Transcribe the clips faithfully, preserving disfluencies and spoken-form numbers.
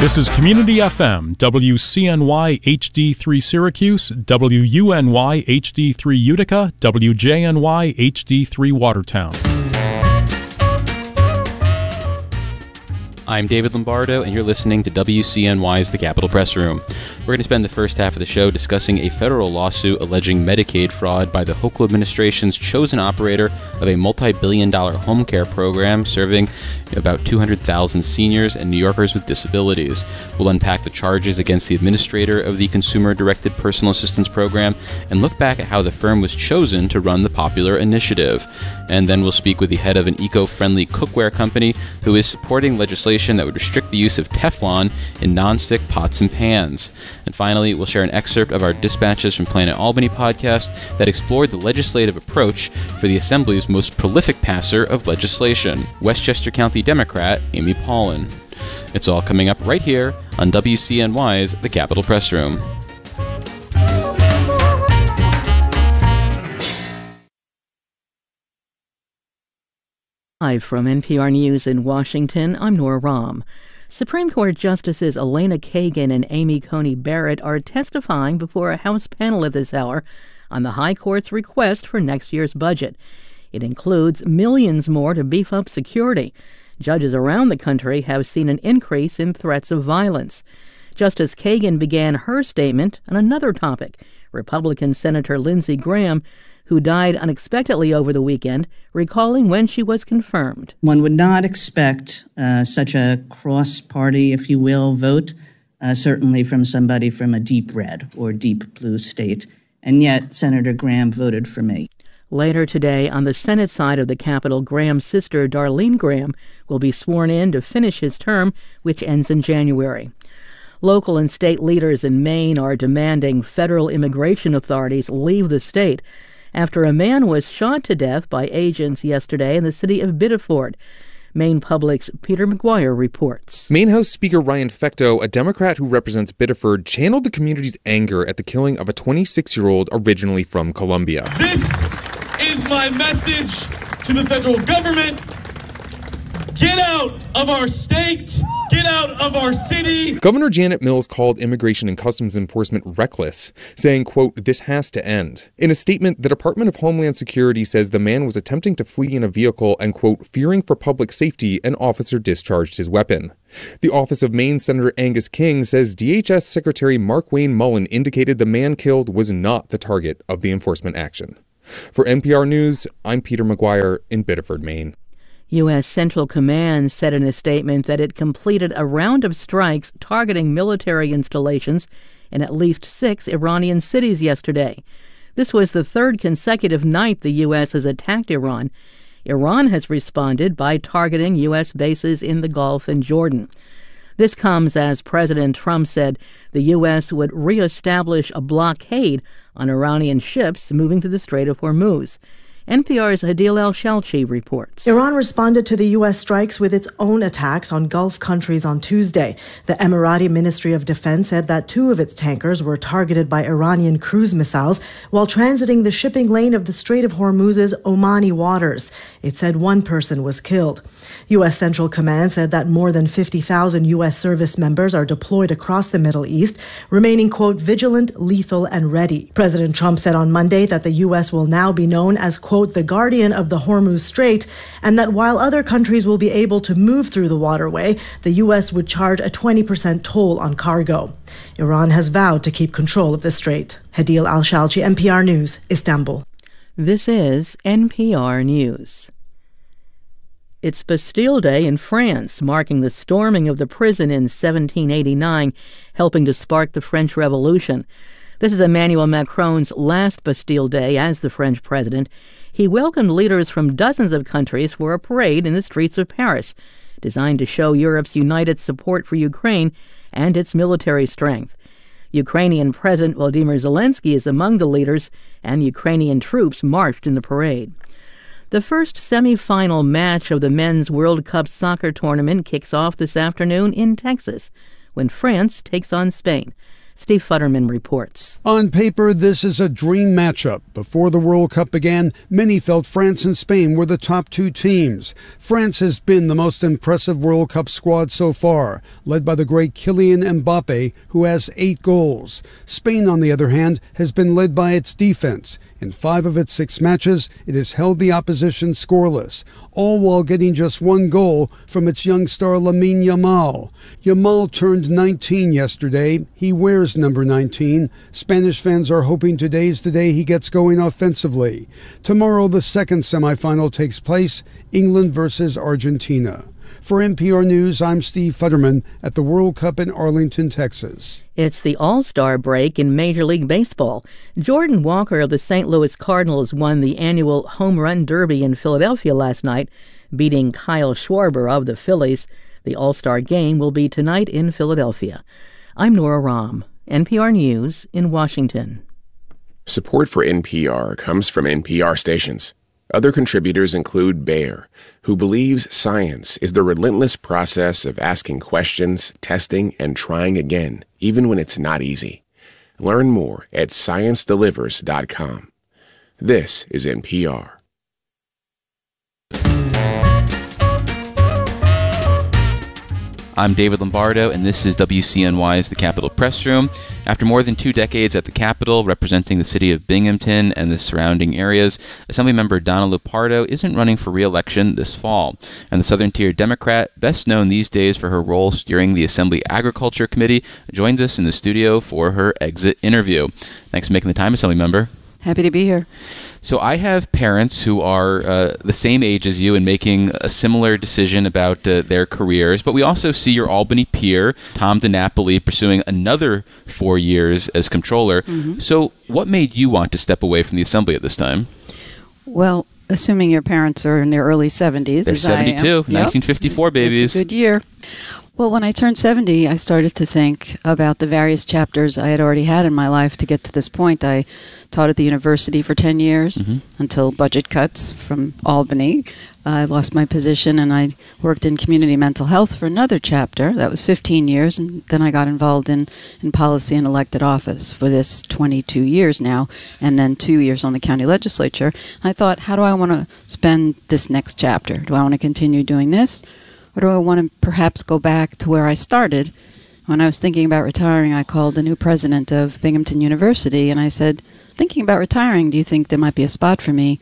This is Community F M, W C N Y H D three Syracuse, W U N Y H D three Utica, W J N Y H D three Watertown. I'm David Lombardo, and you're listening to W C N Y's The Capitol Press Room. We're going to spend the first half of the show discussing a federal lawsuit alleging Medicaid fraud by the Hochul administration's chosen operator of a multi-billion dollar home care program serving about two hundred thousand seniors and New Yorkers with disabilities. We'll unpack the charges against the administrator of the consumer-directed personal assistance program and look back at how the firm was chosen to run the popular initiative. And then we'll speak with the head of an eco-friendly cookware company who is supporting legislation that would restrict the use of Teflon in non-stick pots and pans. And finally, we'll share an excerpt of our Dispatches from Planet Albany podcast that explored the legislative approach for the Assembly's most prolific passer of legislation, Westchester County Democrat Amy Paulin. It's all coming up right here on W C N Y's The Capitol Press Room. Live from N P R News in Washington, I'm Nora Rahm. Supreme Court Justices Elena Kagan and Amy Coney Barrett are testifying before a House panel at this hour on the High Court's request for next year's budget. It includes millions more to beef up security. Judges around the country have seen an increase in threats of violence. Justice Kagan began her statement on another topic. Republican Senator Lindsey Graham, who died unexpectedly over the weekend, recalling when she was confirmed. One would not expect uh, such a cross-party, if you will, vote, uh, certainly from somebody from a deep red or deep blue state. And yet, Senator Graham voted for me. Later today, on the Senate side of the Capitol, Graham's sister, Darlene Graham, will be sworn in to finish his term, which ends in January. Local and state leaders in Maine are demanding federal immigration authorities leave the state after a man was shot to death by agents yesterday in the city of Biddeford. Maine Public's Peter McGuire reports. Maine House Speaker Ryan Fecteau, a Democrat who represents Biddeford, channeled the community's anger at the killing of a twenty-six-year-old originally from Colombia. This is my message to the federal government. Get out of our state. Get out of our city. Governor Janet Mills called Immigration and Customs Enforcement reckless, saying, quote, "This has to end." In a statement, the Department of Homeland Security says the man was attempting to flee in a vehicle and, quote, "fearing for public safety, an officer discharged his weapon." The Office of Maine Senator Angus King says D H S Secretary Mark Wayne Mullen indicated the man killed was not the target of the enforcement action. For N P R News, I'm Peter McGuire in Biddeford, Maine. U S. Central Command said in a statement that it completed a round of strikes targeting military installations in at least six Iranian cities yesterday. This was the third consecutive night the U S has attacked Iran. Iran has responded by targeting U S bases in the Gulf and Jordan. This comes as President Trump said the U S would reestablish a blockade on Iranian ships moving through the Strait of Hormuz. N P R's Hadil Al-Shalchi reports. Iran responded to the U S strikes with its own attacks on Gulf countries on Tuesday. The Emirati Ministry of Defense said that two of its tankers were targeted by Iranian cruise missiles while transiting the shipping lane of the Strait of Hormuz's Omani waters. It said one person was killed. U S. Central Command said that more than fifty thousand U S service members are deployed across the Middle East, remaining, quote, vigilant, lethal, and ready. President Trump said on Monday that the U S will now be known as, quote, the guardian of the Hormuz Strait, and that while other countries will be able to move through the waterway, the U S would charge a twenty percent toll on cargo. Iran has vowed to keep control of the strait. Hadil Al-Shalchi, N P R News, Istanbul. This is N P R News. It's Bastille Day in France, marking the storming of the prison in seventeen eighty-nine, helping to spark the French Revolution. This is Emmanuel Macron's last Bastille Day as the French president. He welcomed leaders from dozens of countries for a parade in the streets of Paris, designed to show Europe's united support for Ukraine and its military strength. Ukrainian President Volodymyr Zelensky is among the leaders, and Ukrainian troops marched in the parade. The first semi-final match of the Men's World Cup soccer tournament kicks off this afternoon in Texas, when France takes on Spain. Steve Futterman reports. On paper, this is a dream matchup. Before the World Cup began, many felt France and Spain were the top two teams. France has been the most impressive World Cup squad so far, led by the great Kylian Mbappe, who has eight goals. Spain, on the other hand, has been led by its defense. In five of its six matches, it has held the opposition scoreless, all while getting just one goal from its young star Lamine Yamal. Yamal turned nineteen yesterday. He wears number nineteen. Spanish fans are hoping today's the day he gets going offensively. Tomorrow, the second semifinal takes place, England versus Argentina. For N P R News, I'm Steve Futterman at the World Cup in Arlington, Texas. It's the All-Star break in Major League Baseball. Jordan Walker of the Saint Louis Cardinals won the annual Home Run Derby in Philadelphia last night, beating Kyle Schwarber of the Phillies. The All-Star game will be tonight in Philadelphia. I'm Nora Rahm, N P R News in Washington. Support for N P R comes from N P R stations. Other contributors include Bayer, who believes science is the relentless process of asking questions, testing, and trying again, even when it's not easy. Learn more at science delivers dot com. This is N P R. I'm David Lombardo, and this is W C N Y's The Capitol Press Room. After more than two decades at the Capitol, representing the city of Binghamton and the surrounding areas, Assemblymember Donna Lupardo isn't running for re-election this fall. And the Southern Tier Democrat, best known these days for her role steering the Assembly Agriculture Committee, joins us in the studio for her exit interview. Thanks for making the time, Assemblymember. Happy to be here. So I have parents who are uh, the same age as you and making a similar decision about uh, their careers, but we also see your Albany peer, Tom DiNapoli, pursuing another four years as comptroller. Mm-hmm. So what made you want to step away from the Assembly at this time? Well, assuming your parents are in their early seventies. They're seventy-two, nineteen fifty-four yep. babies. It's a good year. Well, when I turned seventy, I started to think about the various chapters I had already had in my life to get to this point. I taught at the university for ten years mm-hmm. until budget cuts from Albany. I lost my position, and I worked in community mental health for another chapter. That was fifteen years, and then I got involved in, in policy and elected office for this twenty-two years now, and then two years on the county legislature. And I thought, how do I want to spend this next chapter? Do I want to continue doing this? Or do I want to perhaps go back to where I started? When I was thinking about retiring, I called the new president of Binghamton University, and I said, thinking about retiring, do you think there might be a spot for me,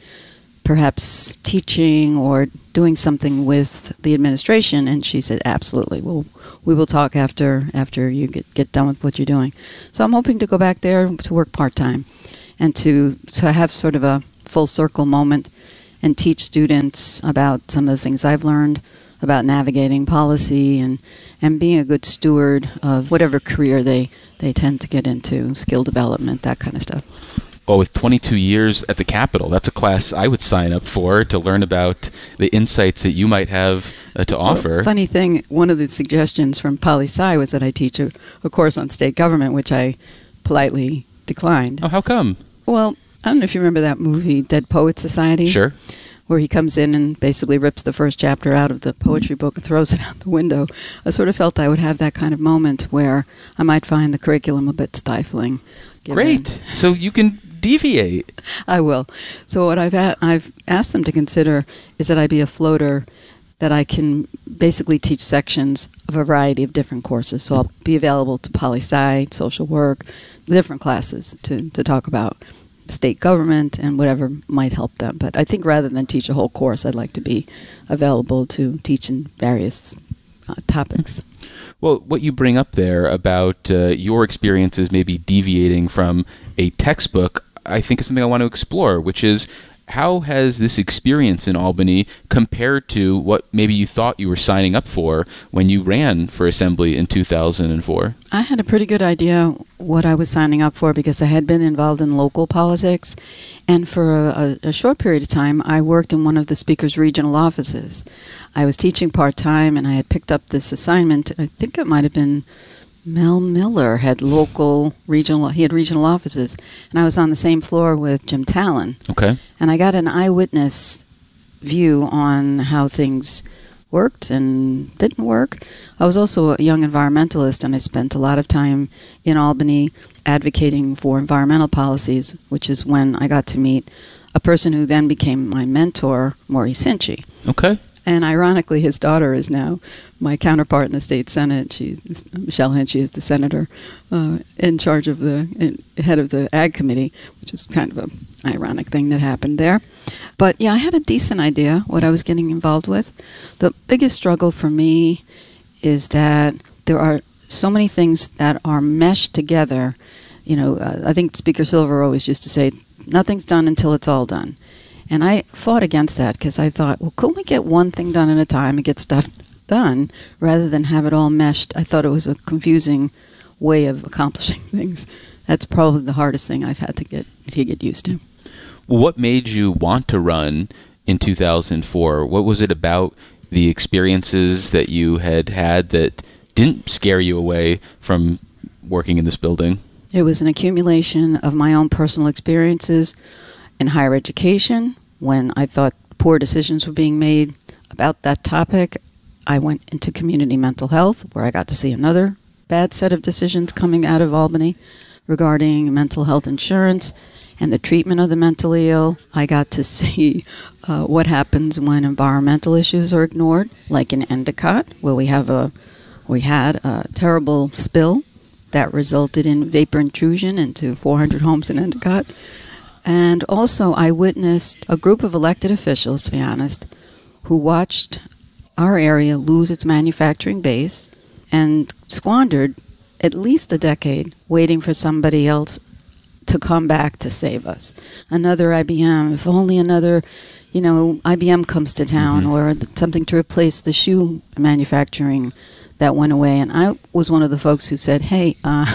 perhaps teaching or doing something with the administration? And she said, absolutely. Well, we will talk after after you get, get done with what you're doing. So I'm hoping to go back there to work part-time and to, to have sort of a full circle moment and teach students about some of the things I've learned about navigating policy and, and being a good steward of whatever career they, they tend to get into, skill development, that kind of stuff. Well, with twenty-two years at the Capitol, that's a class I would sign up for to learn about the insights that you might have uh, to offer. Well, funny thing, one of the suggestions from Poli Sci was that I teach a, a course on state government, which I politely declined. Oh, how come? Well, I don't know if you remember that movie, Dead Poets Society. Sure. Where he comes in and basically rips the first chapter out of the poetry book and throws it out the window. I sort of felt I would have that kind of moment where I might find the curriculum a bit stifling. Great. So you can deviate. I will. So what I've a- I've asked them to consider is that I be a floater, that I can basically teach sections of a variety of different courses. So I'll be available to poli-sci, social work, different classes to, to talk about state government and whatever might help them. But I think rather than teach a whole course, I'd like to be available to teach in various uh, topics. Well, what you bring up there about uh, your experiences maybe deviating from a textbook, I think is something I want to explore, which is how has this experience in Albany compared to what maybe you thought you were signing up for when you ran for Assembly in two thousand four? I had a pretty good idea what I was signing up for because I had been involved in local politics. And for a, a, a short period of time, I worked in one of the Speaker's regional offices. I was teaching part-time, and I had picked up this assignment. I think it might have been Mel Miller had local regional, he had regional offices, and I was on the same floor with Jim Talon. Okay. And I got an eyewitness view on how things worked and didn't work. I was also a young environmentalist, and I spent a lot of time in Albany advocating for environmental policies, which is when I got to meet a person who then became my mentor, Maurice Hinchey. Okay. And ironically, his daughter is now my counterpart in the state senate. She's Michelle Hinchey is the senator uh, in charge of the in, head of the ag committee, which is kind of an ironic thing that happened there. But yeah, I had a decent idea what I was getting involved with. The biggest struggle for me is that there are so many things that are meshed together. You know, uh, I think Speaker Silver always used to say, nothing's done until it's all done. And I fought against that because I thought, well, couldn't we get one thing done at a time and get stuff done rather than have it all meshed? I thought it was a confusing way of accomplishing things. That's probably the hardest thing I've had to get to get used to. Well, what made you want to run in two thousand four? What was it about the experiences that you had had that didn't scare you away from working in this building? It was an accumulation of my own personal experiences in higher education. When I thought poor decisions were being made about that topic, I went into community mental health, where I got to see another bad set of decisions coming out of Albany regarding mental health insurance and the treatment of the mentally ill. I got to see uh, what happens when environmental issues are ignored, like in Endicott, where we have a we had a terrible spill that resulted in vapor intrusion into four hundred homes in Endicott. And also I witnessed a group of elected officials, to be honest, who watched our area lose its manufacturing base and squandered at least a decade waiting for somebody else to come back to save us. Another I B M, if only another, you know, I B M comes to town, mm-hmm. or something to replace the shoe manufacturing that went away. And I was one of the folks who said, hey, uh,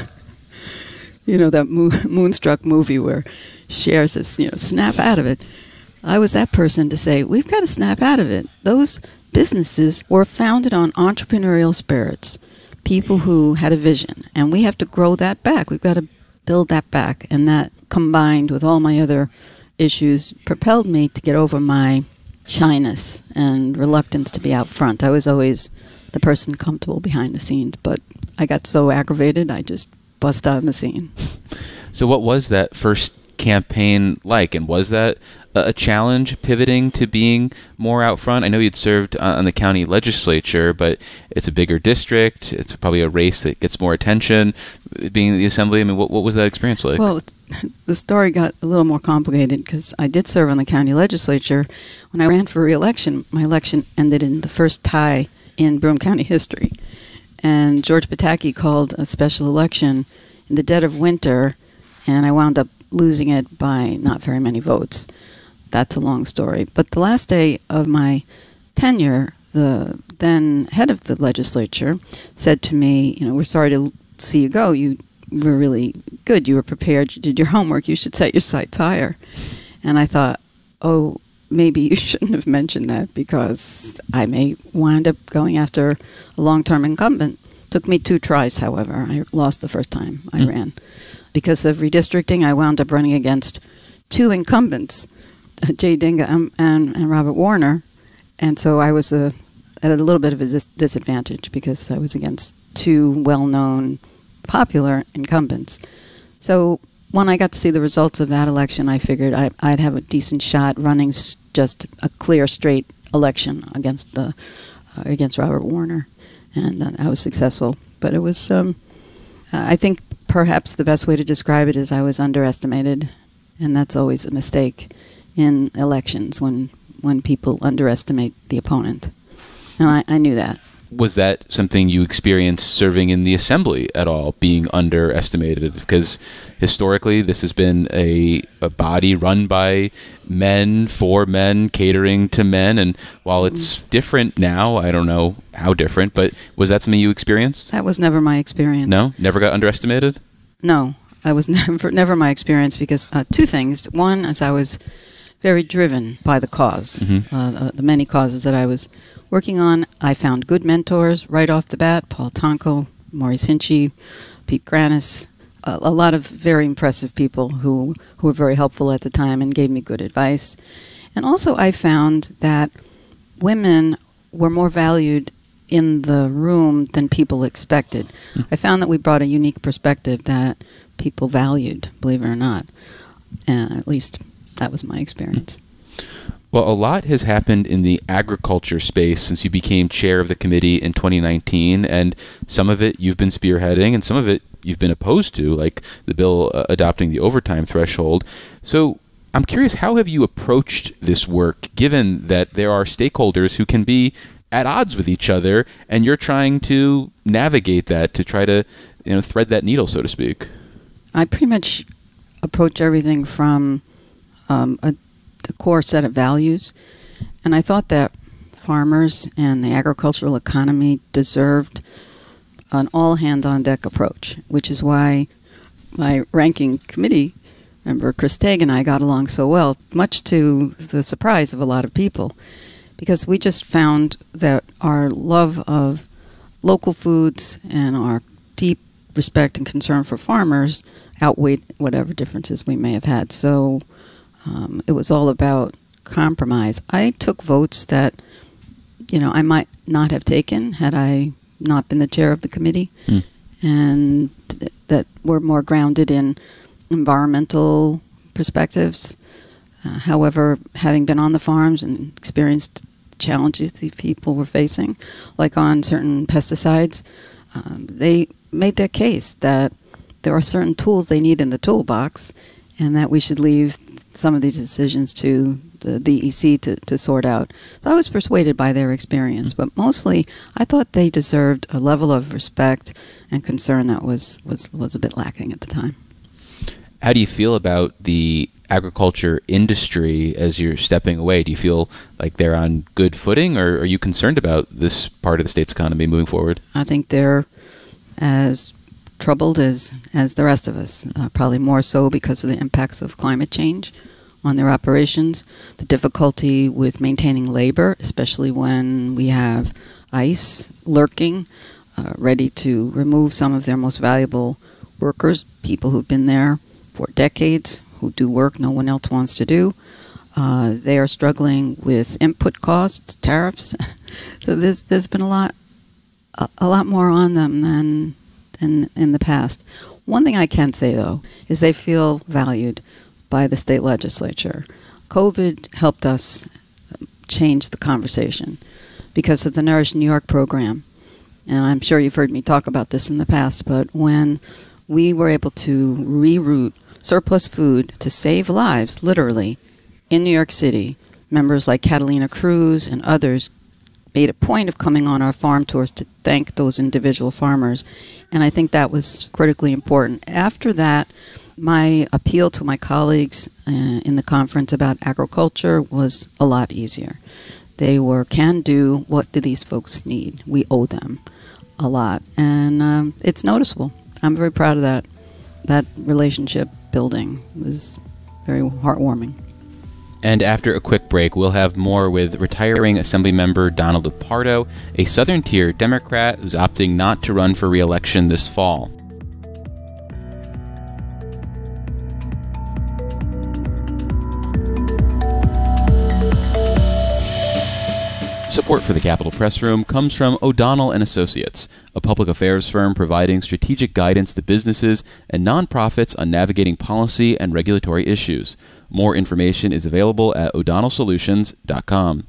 you know, that mo- Moonstruck movie where Cher says, you know, snap out of it. I was that person to say, we've got to snap out of it. Those businesses were founded on entrepreneurial spirits, people who had a vision, and we have to grow that back. We've got to build that back. And that, combined with all my other issues, propelled me to get over my shyness and reluctance to be out front. I was always the person comfortable behind the scenes, but I got so aggravated, I just bust out in the scene. So what was that first campaign like, and was that a challenge pivoting to being more out front? I know you'd served on the county legislature, but it's a bigger district. It's probably a race that gets more attention. Being in the assembly, I mean, what, what was that experience like? Well, the story got a little more complicated because I did serve on the county legislature. When I ran for re-election, my election ended in the first tie in Broome County history. And George Pataki called a special election in the dead of winter, and I wound up losing it by not very many votes. That's a long story. But the last day of my tenure, the then head of the legislature said to me, you know, we're sorry to see you go. You were really good. You were prepared. You did your homework. You should set your sights higher. And I thought, oh, maybe you shouldn't have mentioned that because I may wind up going after a long-term incumbent. Took me two tries, however. I lost the first time I mm. ran. Because of redistricting, I wound up running against two incumbents, Jay Dinga and, and, and Robert Warner. And so I was a, at a little bit of a dis- disadvantage because I was against two well-known, popular incumbents. So when I got to see the results of that election, I figured I, I'd have a decent shot running s- just a clear, straight election against the uh, against Robert Warner. And uh, I was successful. But it was, um, uh, I think perhaps the best way to describe it is I was underestimated. And that's always a mistake in elections when, when people underestimate the opponent. And I, I knew that. Was that something you experienced serving in the assembly at all, being underestimated? Because historically, this has been a, a body run by men, for men, catering to men. And while it's different now, I don't know how different, but was that something you experienced? That was never my experience. No? Never got underestimated? No, I was never never my experience because uh, two things. One is I was very driven by the cause, mm-hmm. uh, the many causes that I was working on. I found good mentors right off the bat, Paul Tonko, Maurice Hinchey, Pete Granis, a, a lot of very impressive people who, who were very helpful at the time and gave me good advice. And also I found that women were more valued in the room than people expected. Mm. I found that we brought a unique perspective that people valued, believe it or not. And at least that was my experience. Well, a lot has happened in the agriculture space since you became chair of the committee in twenty nineteen, and some of it you've been spearheading, and some of it you've been opposed to, like the bill uh, adopting the overtime threshold. So I'm curious, how have you approached this work, given that there are stakeholders who can be at odds with each other, and you're trying to navigate that, to try to, you know, thread that needle, so to speak? I pretty much approach everything from um, a, a core set of values, and I thought that farmers and the agricultural economy deserved an all-hands-on-deck approach, which is why my ranking committee member, Chris Tague, and I got along so well, much to the surprise of a lot of people, because we just found that our love of local foods and our deep respect and concern for farmers outweighed whatever differences we may have had. So um, it was all about compromise. I took votes that, you know, I might not have taken had I not been the chair of the committee, mm. and th- that were more grounded in environmental perspectives. Uh, however, having been on the farms and experienced challenges these people were facing, like on certain pesticides, um, they made that case that there are certain tools they need in the toolbox, and that we should leave some of these decisions to the D E C to, to sort out. So I was persuaded by their experience, but mostly I thought they deserved a level of respect and concern that was, was, was a bit lacking at the time. How do you feel about the agriculture industry as you're stepping away? Do you feel like they're on good footing, or are you concerned about this part of the state's economy moving forward? I think they're as troubled as, as the rest of us, uh, probably more so because of the impacts of climate change on their operations, the difficulty with maintaining labor, especially when we have ICE lurking, uh, ready to remove some of their most valuable workers, people who've been there for decades, who do work no one else wants to do. Uh, they are struggling with input costs, tariffs. So there's there's been a lot a, a lot more on them than than in the past. One thing I can say, though, is they feel valued by the state legislature. COVID helped us change the conversation because of the Nourish New York program. And I'm sure you've heard me talk about this in the past, but when we were able to reroute surplus food to save lives, literally, in New York City, members like Catalina Cruz and others made a point of coming on our farm tours to thank those individual farmers. And I think that was critically important. After that, my appeal to my colleagues uh, in the conference about agriculture was a lot easier. They were can-do, what do these folks need? We owe them a lot. And um, it's noticeable. I'm very proud of that. That relationship building was very heartwarming. And after a quick break, we'll have more with retiring Assemblymember Donald Lupardo, a Southern Tier Democrat who's opting not to run for re-election this fall. Support for the Capitol Press Room comes from O'Donnell and Associates, a public affairs firm providing strategic guidance to businesses and nonprofits on navigating policy and regulatory issues. More information is available at o'donnell solutions dot com.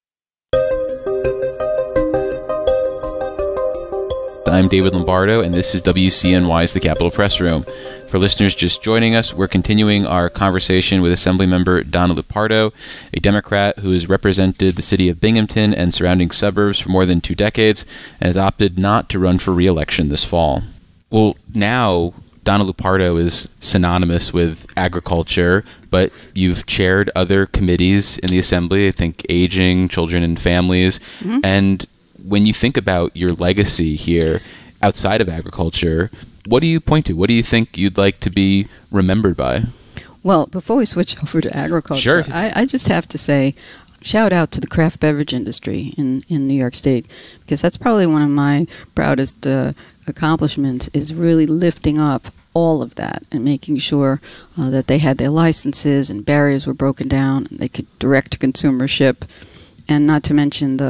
I'm David Lombardo, and this is W C N Y's The Capitol Press Room. For listeners just joining us, we're continuing our conversation with Assemblymember Donald Lupardo, a Democrat who has represented the city of Binghamton and surrounding suburbs for more than two decades and has opted not to run for re-election this fall. Well, now Donald Lupardo is synonymous with agriculture, but you've chaired other committees in the Assembly, I think Aging, Children and Families, mm-hmm. and when you think about your legacy here outside of agriculture, what do you point to? What do you think you'd like to be remembered by? Well, before we switch over to agriculture, sure. I, I just have to say, shout out to the craft beverage industry in, in New York State, because that's probably one of my proudest uh, accomplishments, is really lifting up all of that and making sure uh, that they had their licenses and barriers were broken down and they could direct to consumer ship, and not to mention the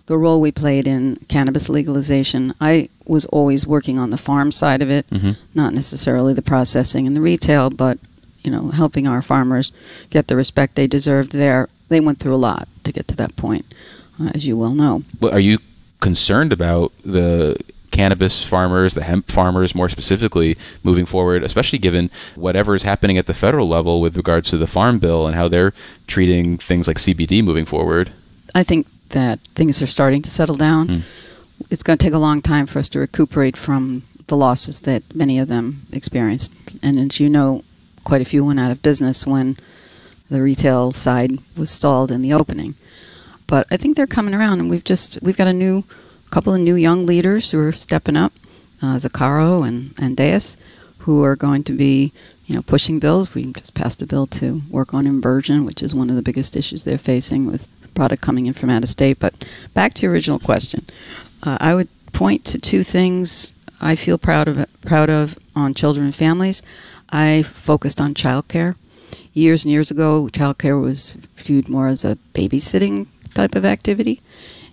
the role we played in cannabis legalization. I was always working on the farm side of it, mm-hmm. not necessarily the processing and the retail, but you know, helping our farmers get the respect they deserved there. They went through a lot to get to that point, uh, as you well know. Well, are you concerned about the cannabis farmers, the hemp farmers more specifically, moving forward, especially given whatever is happening at the federal level with regards to the Farm Bill and how they're treating things like C B D moving forward? I think that things are starting to settle down. Mm. It's going to take a long time for us to recuperate from the losses that many of them experienced. And as you know, quite a few went out of business when the retail side was stalled in the opening. But I think they're coming around, and we've just we've got a new couple of new young leaders who are stepping up, uh, Zaccaro and, and Deus, who are going to be, you know, pushing bills. We just passed a bill to work on inversion, which is one of the biggest issues they're facing with product coming in from out of state. But back to your original question, uh, I would point to two things I feel proud of proud of on children and families. I focused on childcare. Years and years ago, childcare was viewed more as a babysitting type of activity.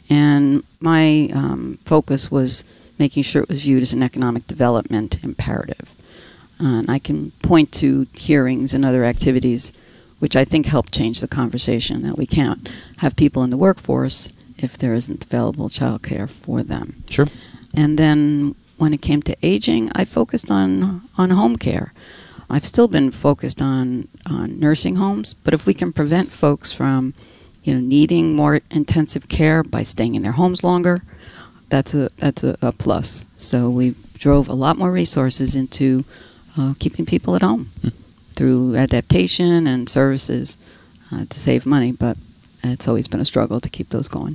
And my um, focus was making sure it was viewed as an economic development imperative. Uh, and I can point to hearings and other activities which I think help change the conversation, that we can't have people in the workforce if there isn't available child care for them. Sure. And then when it came to aging, I focused on, on home care. I've still been focused on, on nursing homes, but if we can prevent folks from you know, needing more intensive care by staying in their homes longer, that's a that's a, a plus. So we drove a lot more resources into uh, keeping people at home mm. through adaptation and services uh, to save money, but it's always been a struggle to keep those going.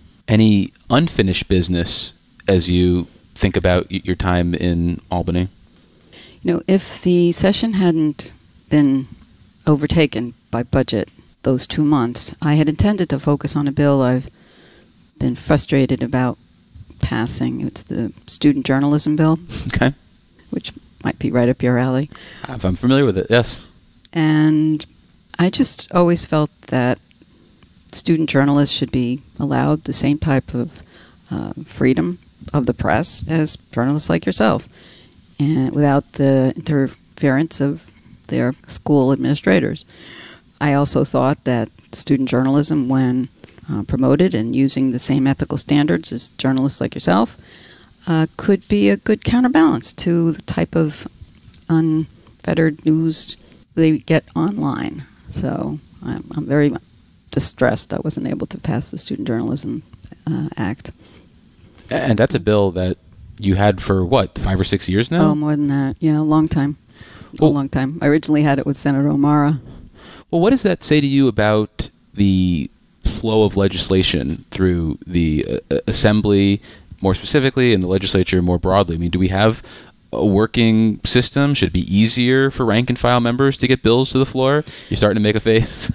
Any unfinished business as you think about your time in Albany? You know, if the session hadn't been overtaken by budget those two months, I had intended to focus on a bill I've been frustrated about passing. It's the student journalism bill. Okay. Which might be right up your alley. I'm familiar with it, yes. And I just always felt that student journalists should be allowed the same type of uh, freedom of the press as journalists like yourself, and without the interference of their school administrators. I also thought that student journalism, when uh, promoted and using the same ethical standards as journalists like yourself, uh, could be a good counterbalance to the type of unfettered news they get online. So I'm, I'm very distressed I wasn't able to pass the Student Journalism uh, Act. And that's a bill that you had for, what, five or six years now? Oh, more than that. Yeah, a long time. Well, a long time. I originally had it with Senator O'Mara. Well, what does that say to you about the flow of legislation through the uh, Assembly, more specifically, and the legislature more broadly? I mean, do we have a working system? Should it be easier for rank-and-file members to get bills to the floor? You're starting to make a face.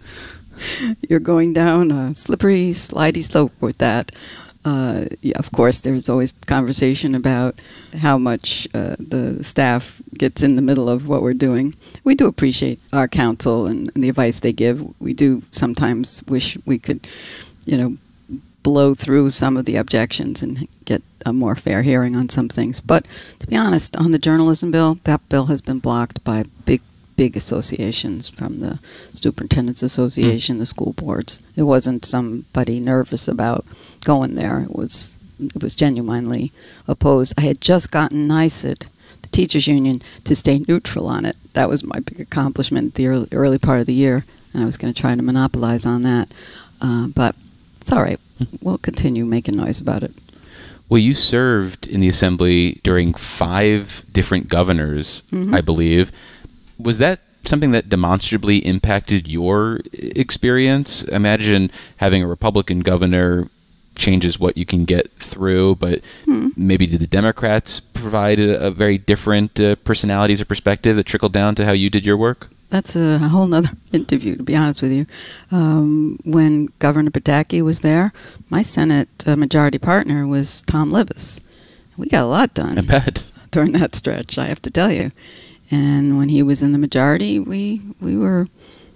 You're going down a slippery, slidey slope with that. Uh, yeah, of course, there's always conversation about how much uh, the staff gets in the middle of what we're doing. We do appreciate our counsel and, and the advice they give. We do sometimes wish we could, you know, blow through some of the objections and get a more fair hearing on some things. But to be honest, on the journalism bill, that bill has been blocked by big big associations, from the Superintendent's Association, mm. the school boards. It wasn't somebody nervous about going there. It was it was genuinely opposed. I had just gotten NYSUT, the teachers union, to stay neutral on it. That was my big accomplishment the early, early part of the year, and I was going to try to monopolize on that. Uh, but it's all right. We'll continue making noise about it. Well, you served in the Assembly during five different governors, mm-hmm. I believe. Was that something that demonstrably impacted your experience? Imagine having a Republican governor changes what you can get through, but hmm. maybe did the Democrats provide a, a very different uh, personalities or perspective that trickled down to how you did your work? That's a whole nother interview, to be honest with you. Um, when Governor Pataki was there, my Senate uh, majority partner was Tom Livis. We got a lot done. I bet. During that stretch, I have to tell you. And when he was in the majority, we we were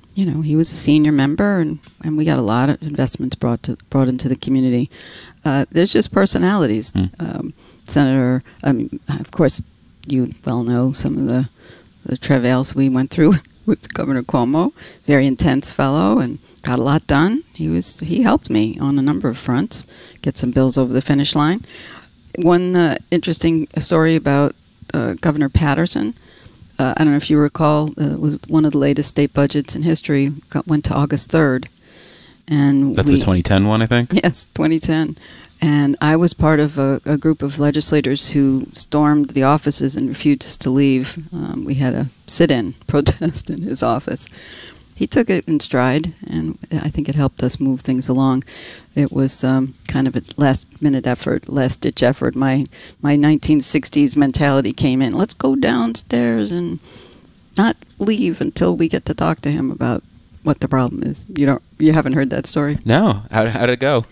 you know, he was a senior member, and, and we got a lot of investments brought to brought into the community. Uh, there's just personalities. Mm. Um, Senator, I mean, of course, you well know some of the, the travails we went through with Governor Cuomo. Very intense fellow, and got a lot done. He was he helped me on a number of fronts get some bills over the finish line. One uh, interesting story about uh, Governor Patterson. Uh, I don't know if you recall, uh, it was one of the latest state budgets in history. Got, went to August third, and that's we, the twenty ten one, I think. Yes, twenty ten. And I was part of a, a group of legislators who stormed the offices and refused to leave. Um, we had a sit-in protest in his office. He took it in stride, and I think it helped us move things along. It was um, kind of a last-minute effort, last-ditch effort. My my nineteen sixties mentality came in. Let's go downstairs and not leave until we get to talk to him about what the problem is. You don't, you haven't heard that story? No. How how did it go?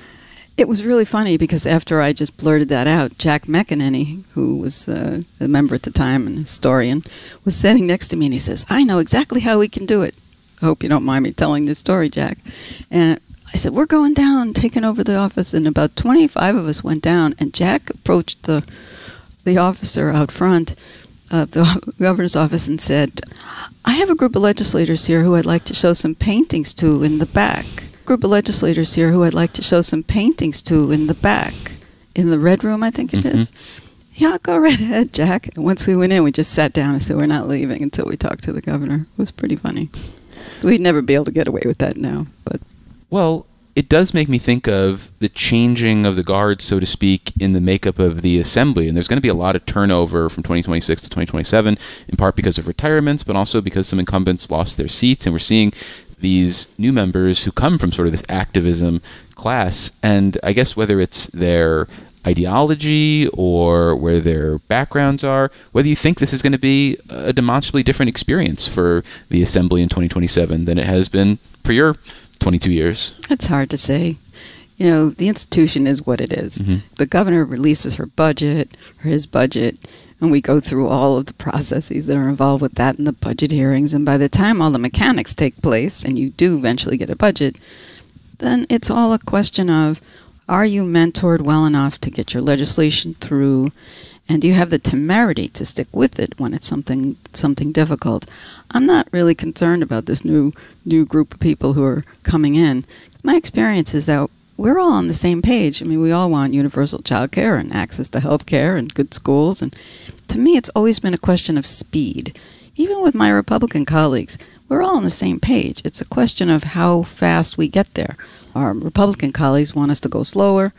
It was really funny because after I just blurted that out, Jack McEnany, who was uh, a member at the time and a historian, was sitting next to me, and he says, "I know exactly how we can do it." I hope you don't mind me telling this story, Jack. And I said, "We're going down, taking over the office." And about twenty-five of us went down, and Jack approached the the officer out front of the governor's office and said, "I have a group of legislators here who I'd like to show some paintings to in the back. Group of legislators here who I'd like to show some paintings to in the back." In the Red Room, I think it mm-hmm. is. "Yeah, go right ahead, Jack." And once we went in, we just sat down and said, "We're not leaving until we talk to the governor." It was pretty funny. We'd never be able to get away with that now, but... Well, it does make me think of the changing of the guard, so to speak, in the makeup of the assembly. And there's going to be a lot of turnover from twenty twenty-six to twenty twenty-seven, in part because of retirements, but also because some incumbents lost their seats. And we're seeing these new members who come from sort of this activism class. And I guess whether it's their ideology or where their backgrounds are, whether you think this is going to be a demonstrably different experience for the assembly in twenty twenty-seven than it has been for your twenty-two years. It's hard to say. You know, the institution is what it is. Mm-hmm. The governor releases her budget, or his budget, and we go through all of the processes that are involved with that in the budget hearings. And by the time all the mechanics take place and you do eventually get a budget, then it's all a question of, are you mentored well enough to get your legislation through, and do you have the temerity to stick with it when it's something something difficult? I'm not really concerned about this new new group of people who are coming in. My experience is that we're all on the same page. I mean, we all want universal child care and access to health care and good schools. And to me, it's always been a question of speed. Even with my Republican colleagues, we're all on the same page. It's a question of how fast we get there. Our Republican colleagues want us to go slower.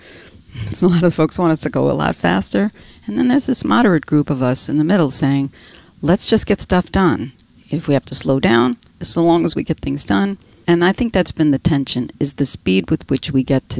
A lot of folks want us to go a lot faster. And then there's this moderate group of us in the middle saying, let's just get stuff done. If we have to slow down, so long as we get things done. And I think that's been the tension, is the speed with which we get to